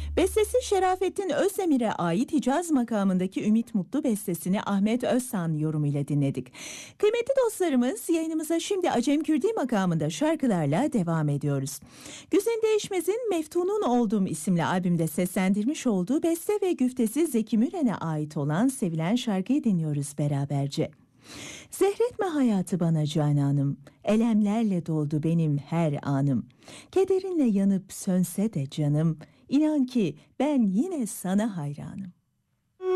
Bestesi Şerafettin Özdemir'e ait Hicaz makamındaki Ümit Mutlu bestesini Ahmet Özsan yorumuyla dinledik. Kıymetli dostlarımız, yayınımıza şimdi Acem Kürdi makamında şarkılarla devam ediyoruz. Güzin Değişmez'in Meftunun Oldum isimli albümde seslendirmiş olduğu beste ve güftesi Zeki Müren'e ait olan sevilen şarkıyı dinliyoruz beraberce. Zehretme hayatı bana cananım, elemlerle doldu benim her anım. Kederinle yanıp sönse de canım, İnan ki ben yine sana hayranım.